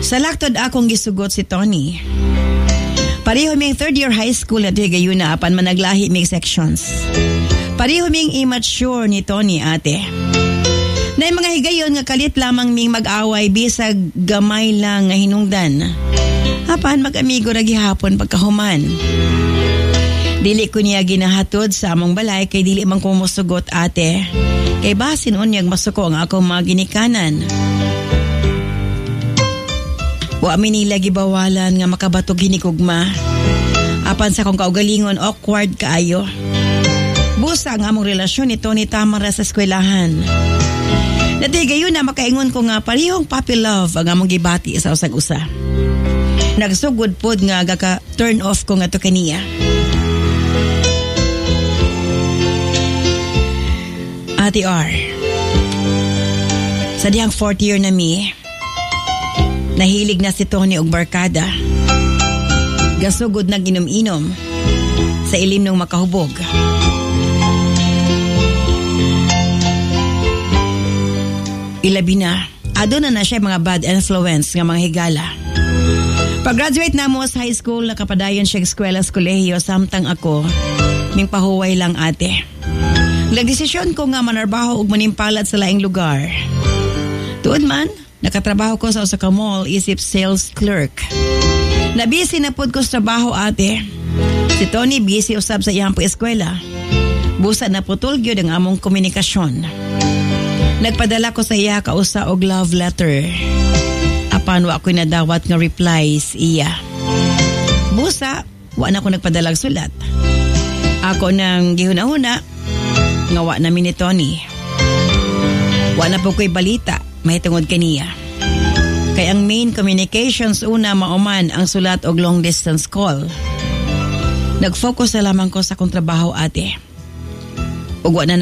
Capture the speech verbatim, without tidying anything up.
Sa laktod akong gisugot si Tony. Pareho ming third year high school na tigayon na apan managlahi mig sections. Pareho ming immature ni Tony ate. Na mga higayon nga kalit lamang ming mag-away bisag gamay lang nga hinungdan. Apan mag-amigo ra gihapon pagkahuman. Dili ko niya ginahatod sa among balay kay dili man ko mosugot ate. Kay basin unyag masuko ang akong mga ginikanan. Wa mi nila gibawalan nga makabatog hinikugma. Apan sa kong kaugalingon awkward kaayo. Busa ang among relasyon ni Tony Tamara sa eskwelahan. Natigayon na makaingon ko nga parehong puppy love ang among gibati sa usag-usa. Nagsugod pod nga gaka turn off ko nga to kaniya. Ate R, sa dihang fourth year na mi, nahilig na si Tony og barkada. Gasugod nag inom-inom sa ilim ng makahubog. Ilabi na, ado na na siya mga bad influence nga mga higala. Pag-graduate na mo sa high school, nakapadayon siya eskwela sa kolehiyo samtang ako, ming pahuway lang ate. Nagdesisyon ko nga manarbaho og manimpalad sa laing lugar. Tuod man, nakatrabaho ko sa usa ka mall isip sales clerk. Nabisi na pod ko sa trabaho ate. Si Tony busy usab sa iyang eskwela. Busa na putol gyud ang among komunikasyon. Nagpadala ko sa iya ka usa og love letter. Apan wa ko nadawat nga replies iya. Busa, wa na ko nagpadalag sulat. Ako nang gihuna-huna nga wa namin ni Tony. Wa na po ko'y balita, may tungod kaniya. Kay ang main communications una mauman ang sulat og long distance call. Nag-focus na lamang ko sa kong trabaho ate. Ug wa na